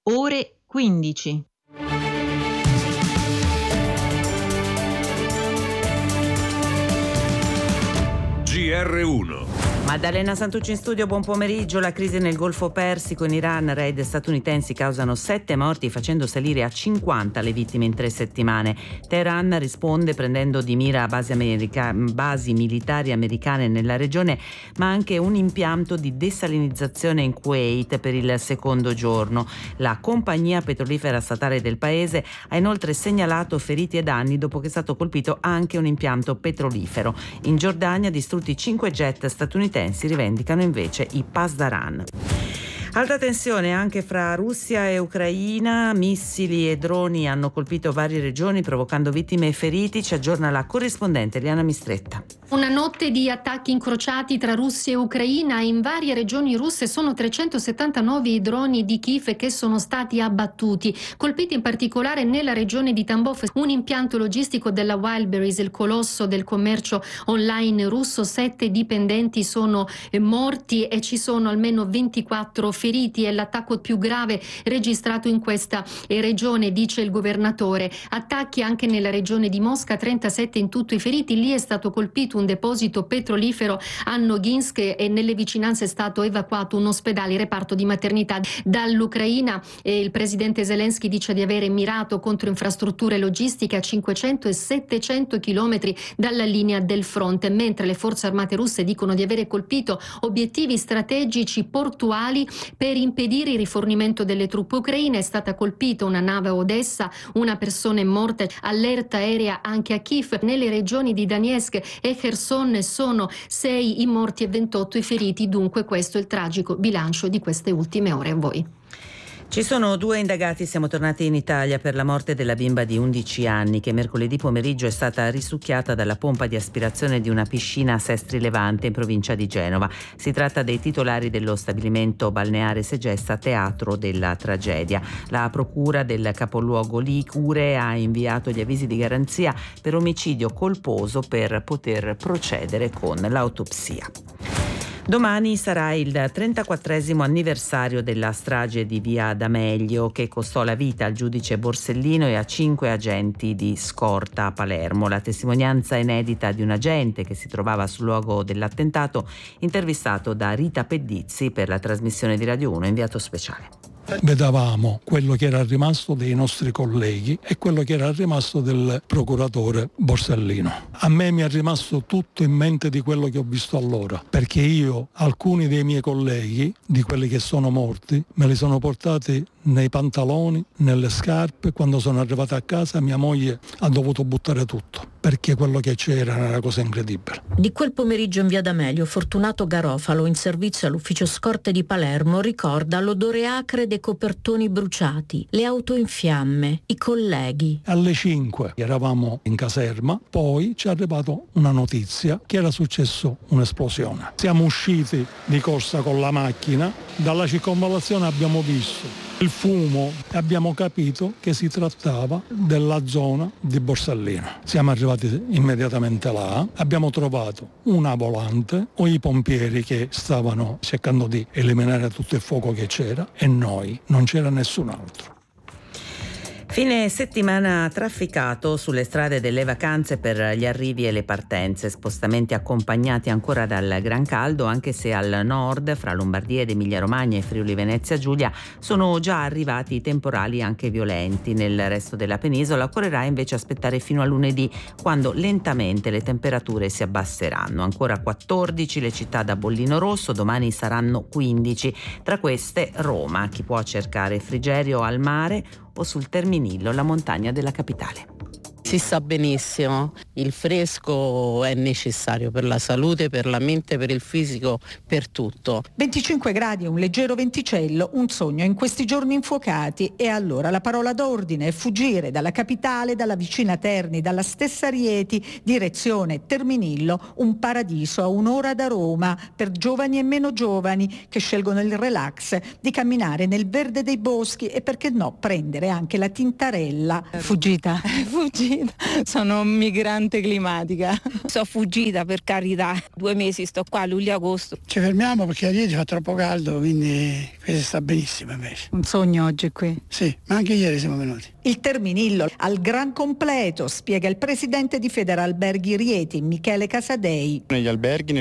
ore 15. GR1. Maddalena Santucci in studio, buon pomeriggio. La crisi nel Golfo Persico, in Iran, raid statunitensi causano 7 morti facendo salire a 50 le vittime in 3 settimane. Teheran risponde prendendo di mira basi militari americane nella regione, ma anche un impianto di desalinizzazione in Kuwait per il secondo giorno. La compagnia petrolifera statale del paese ha inoltre segnalato feriti e danni dopo che è stato colpito anche un impianto petrolifero. In Giordania distrutti 5 jet statunitensi, rivendicano invece i Pasdaran. Alta tensione anche fra Russia e Ucraina, missili e droni hanno colpito varie regioni provocando vittime e feriti. Ci aggiorna la corrispondente Liana Mistretta. Una notte di attacchi incrociati tra Russia e Ucraina. In varie regioni russe sono 379 i droni di Kiev che sono stati abbattuti, colpiti in particolare nella regione di Tambov, un impianto logistico della Wildberries, il colosso del commercio online russo. 7 dipendenti sono morti e ci sono almeno 24 feriti. È l'attacco più grave registrato in questa regione, dice il governatore. Attacchi anche nella regione di Mosca, 37 in tutto i feriti. Lì è stato colpito un deposito petrolifero a Noginsk e nelle vicinanze è stato evacuato un ospedale, reparto di maternità. Dall'Ucraina il presidente Zelensky dice di avere mirato contro infrastrutture logistiche a 500 e 700 chilometri dalla linea del fronte, mentre le forze armate russe dicono di avere colpito obiettivi strategici portuali per impedire il rifornimento delle truppe ucraine. È stata colpita una nave a Odessa, una persona è morta, allerta aerea anche a Kiev. Nelle regioni di Donetsk e Kherson sono 6 i morti e 28 i feriti. Dunque questo è il tragico bilancio di queste ultime ore. A voi. Ci sono 2 indagati, siamo tornati in Italia, per la morte della bimba di 11 anni che mercoledì pomeriggio è stata risucchiata dalla pompa di aspirazione di una piscina a Sestri Levante in provincia di Genova. Si tratta dei titolari dello stabilimento balneare Segesta, teatro della tragedia. La procura del capoluogo ligure ha inviato gli avvisi di garanzia per omicidio colposo per poter procedere con l'autopsia. Domani sarà il 34esimo anniversario della strage di via D'Amelio che costò la vita al giudice Borsellino e a 5 agenti di scorta a Palermo. La testimonianza inedita di un agente che si trovava sul luogo dell'attentato, intervistato da Rita Pedizzi per la trasmissione di Radio 1 inviato speciale. Vedavamo quello che era rimasto dei nostri colleghi e quello che era rimasto del procuratore Borsellino. A me mi è rimasto tutto in mente di quello che ho visto allora, perché io alcuni dei miei colleghi, di quelli che sono morti, me li sono portati nei pantaloni, nelle scarpe. Quando sono arrivata a casa mia moglie ha dovuto buttare tutto, perché quello che c'era era una cosa incredibile. Di quel pomeriggio in via D'Amelio, Fortunato Garofalo, in servizio all'ufficio scorte di Palermo, ricorda l'odore acre dei copertoni bruciati, le auto in fiamme, i colleghi. Alle 5 eravamo in caserma, poi ci è arrivata una notizia che era successo un'esplosione. Siamo usciti di corsa con la macchina, dalla circonvallazione abbiamo visto il fumo e abbiamo capito che si trattava della zona di Borsellino. Siamo arrivati immediatamente là, abbiamo trovato una volante o i pompieri che stavano cercando di eliminare tutto il fuoco che c'era e noi, non c'era nessun altro. Fine settimana trafficato sulle strade delle vacanze per gli arrivi e le partenze, spostamenti accompagnati ancora dal gran caldo, anche se al nord, fra Lombardia ed Emilia Romagna e Friuli Venezia Giulia, sono già arrivati i temporali anche violenti. Nel resto della penisola occorrerà invece aspettare fino a lunedì, quando lentamente le temperature si abbasseranno. Ancora 14 le città da bollino rosso, domani saranno 15, tra queste Roma. Chi può cercare Frigerio al mare o sul Terminillo, la montagna della capitale. Si sa benissimo, il fresco è necessario per la salute, per la mente, per il fisico, per tutto. 25 gradi e un leggero venticello, un sogno in questi giorni infuocati, e allora la parola d'ordine è fuggire dalla capitale, dalla vicina Terni, dalla stessa Rieti, direzione Terminillo, un paradiso a un'ora da Roma per giovani e meno giovani che scelgono il relax di camminare nel verde dei boschi e, perché no, prendere anche la tintarella. Fuggita. fuggita, sono migrante climatica. Sono fuggita, per carità, 2 mesi sto qua, luglio-agosto. Ci fermiamo perché ieri fa troppo caldo, quindi qui sta benissimo invece. Un sogno oggi qui. Sì, ma anche ieri siamo venuti. Il Terminillo al gran completo, spiega il presidente di Federalberghi Rieti, Michele Casadei. Negli alberghi,